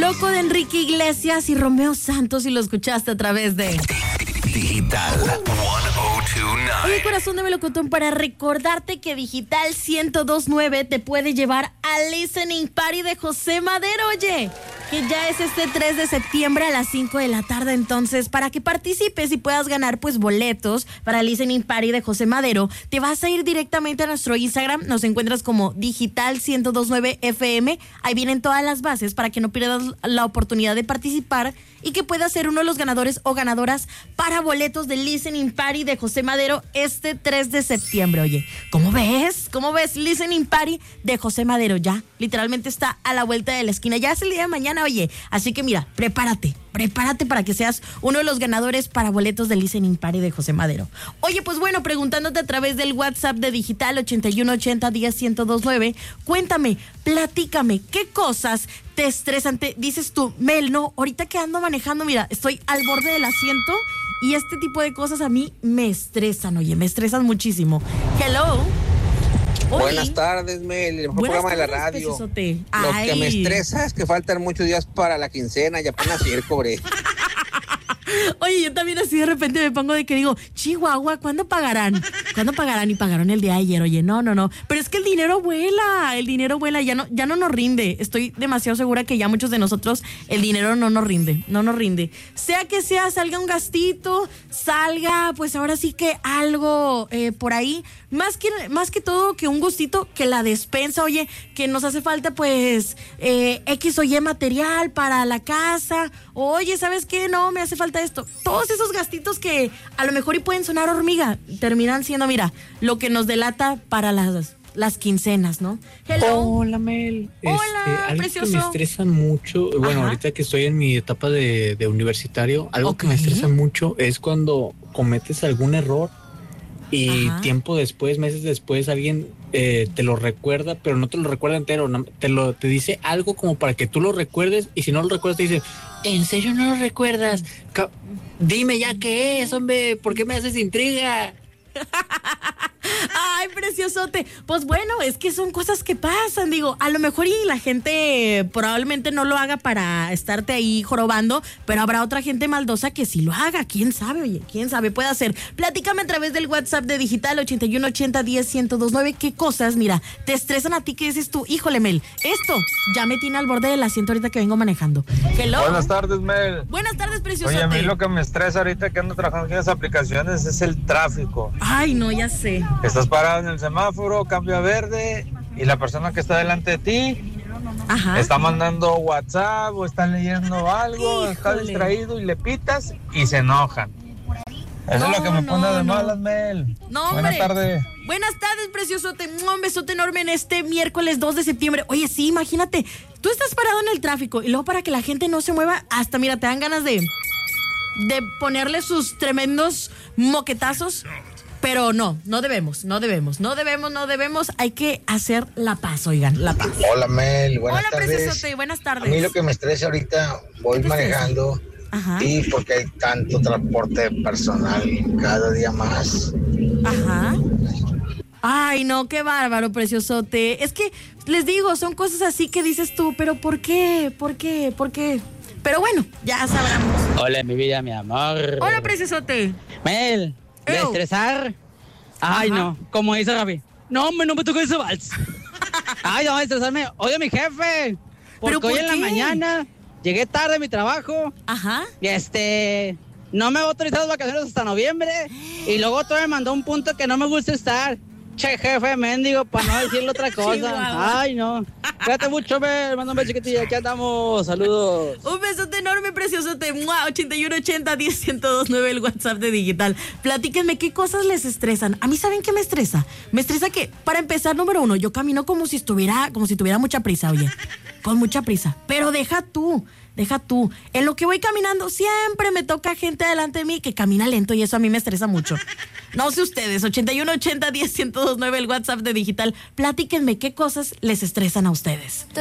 Loco de Enrique Iglesias y Romeo Santos, y lo escuchaste a través de Digital 1029. Oye, corazón de melocotón, para recordarte que Digital 1029 te puede llevar al Listening Party de José Madero, oye, que ya es este 3 de septiembre a las 5 de la tarde. Entonces, para que participes y puedas ganar pues boletos para el Listening Party de José Madero, te vas a ir directamente a nuestro Instagram. Nos encuentras como Digital 1029 FM. Ahí vienen todas las bases para que no pierdas la oportunidad de participar y que puedas ser uno de los ganadores o ganadoras para boletos del Listening Party de José Madero este 3 de septiembre. Oye, ¿cómo ves? ¿Cómo ves? Listening Party de José Madero ya literalmente está a la vuelta de la esquina. Ya es el día de mañana, oye. Así que mira, prepárate para que seas uno de los ganadores para boletos del Listening Party de José Madero. Oye, pues bueno, preguntándote a través del WhatsApp de Digital 8180-10-1029, cuéntame, platícame, ¿qué cosas te estresan? Dices tú, Mel, no, ahorita que ando manejando, mira, estoy al borde del asiento y este tipo de cosas a mí me estresan, oye, me estresan muchísimo. Hello. Buenas tardes, Mel, el mejor programa de la radio. Preciosote. Lo que me estresa es que faltan muchos días para la quincena y apenas ayer cobré. Oye, yo también así de repente me pongo de que digo, Chihuahua, ¿cuándo pagarán? ¿Cuándo pagarán? Y pagaron el día de ayer. Oye, no. Pero es que el dinero vuela, ya no nos rinde. Estoy demasiado segura que ya muchos de nosotros el dinero no nos rinde. Sea que sea, salga un gastito, salga, pues ahora sí que algo por ahí. Más que todo que un gustito, que la despensa, oye, que nos hace falta pues X o Y material para la casa. Oye, ¿sabes qué? No, me hace falta esto. Todos esos gastitos que a lo mejor y pueden sonar hormiga, terminan siendo, mira, lo que nos delata para las quincenas, ¿no? Hello. Hola, Mel. Hola, algo precioso. que me estresa mucho, bueno, ahorita que estoy en mi etapa de universitario, algo que me estresa mucho es cuando cometes algún error y tiempo después, meses después, alguien te lo recuerda, pero no te lo recuerda entero, te dice algo como para que tú lo recuerdes, y si no lo recuerdas te dice, ¿en serio no lo recuerdas? Dime ya qué es, hombre, ¿por qué me haces intriga? Ay, preciosote. Pues bueno, es que son cosas que pasan, digo, a lo mejor y la gente probablemente no lo haga para estarte ahí jorobando, pero habrá otra gente maldosa que sí lo haga, quién sabe, puede ser. Platícame a través del WhatsApp de Digital 8180-10-1029, qué cosas, mira, te estresan a ti, que dices tú, híjole, Mel, esto ya me tiene al borde del asiento ahorita que vengo manejando. Hello. Buenas tardes, Mel. Buenas tardes, preciosote. Oye, a mí lo que me estresa ahorita que ando trabajando en las aplicaciones es el tráfico. Ay, no, ya sé. Estás parado en el semáforo, cambio a verde, y la persona que está delante de ti está mandando WhatsApp o está leyendo algo, está distraído y le pitas y se enojan. Eso es lo que me pone de malas, Mel. No, Buenas tardes. Buenas tardes, preciosote. Un besote enorme en este miércoles 2 de septiembre. Oye, sí, imagínate, tú estás parado en el tráfico y luego para que la gente no se mueva, hasta, mira, te dan ganas de ponerle sus tremendos moquetazos. Pero no debemos. Hay que hacer la paz, oigan, la paz. Hola, Mel, buenas tardes. Hola, preciosote, buenas tardes. A mí lo que me estresa ahorita, voy manejando y porque hay tanto transporte personal cada día más. Ay, no, qué bárbaro, preciosote. Es que, les digo, son cosas así que dices tú, pero ¿por qué? Pero bueno, ya sabremos. Hola, mi vida, mi amor. Hola, preciosote. Mel, ¿de estresar? Ay, no, como dice Rafi. No, hombre, no me tocó ese vals. Ay, no, estresarme. Oye, mi jefe. Porque hoy en la mañana llegué tarde a mi trabajo. Y no me autorizó las vacaciones hasta noviembre. Y luego otro me mandó un punto que no me gusta estar. Che, jefe, mendigo, para no decirle otra cosa. Ay, no. Cuídate mucho, me mando un beso, chiquitilla. Aquí andamos. Saludos. Un besote enorme, preciosote. 8180-10-1029, el WhatsApp de Digital. Platíquenme qué cosas les estresan. A mí, ¿saben qué me estresa? Me estresa que, para empezar, número uno, yo camino como si tuviera mucha prisa, oye. Con mucha prisa. Pero deja tú. En lo que voy caminando, siempre me toca gente delante de mí que camina lento y eso a mí me estresa mucho. No sé ustedes, 8180-10-1029, el WhatsApp de Digital. Platíquenme qué cosas les estresan a ustedes.